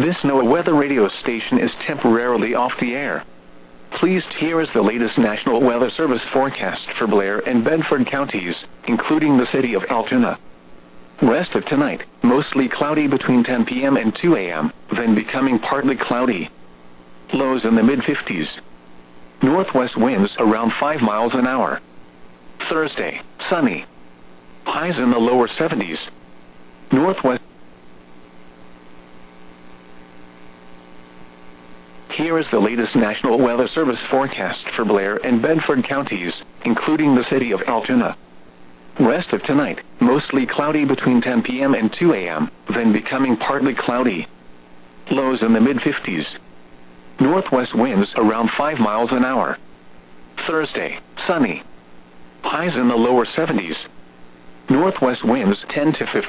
This NOAA weather radio station is temporarily off the air. Please here is the latest National Weather Service forecast for Blair and Bedford counties, including the city of Altoona. Rest of tonight, mostly cloudy between 10 p.m. and 2 a.m., then becoming partly cloudy. Lows in the mid-50s. Northwest winds around 5 miles an hour. Thursday, sunny. Highs in the lower 70s. Northwest. Here is the latest National Weather Service forecast for Blair and Bedford counties, including the city of Altoona. Rest of tonight, mostly cloudy between 10 p.m. and 2 a.m., then becoming partly cloudy. Lows in the mid-50s. Northwest winds around 5 miles an hour. Thursday, sunny. Highs in the lower 70s. Northwest winds 10 to 15.